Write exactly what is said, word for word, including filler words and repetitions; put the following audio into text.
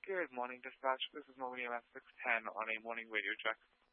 Good morning, dispatch. This is Normally M S six ten on a morning radio check.